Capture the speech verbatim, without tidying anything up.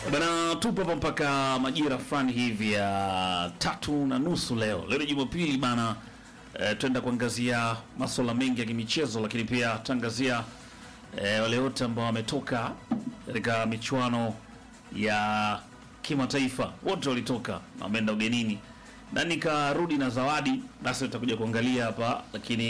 Bana, tupo hapa mpaka majira fulani hivi ya tatu na nusu leo. Leo Jumapili bana, e, tuenda kuangazia masuala mengi ya kimichezo, lakini pia tangazia e, wale wote ambao wametoka katika michuano ya kimataifa. Wote walitoka na wameenda ugenini. Na nikarudi na zawadi, basi tutakuja kuangalia hapa, lakini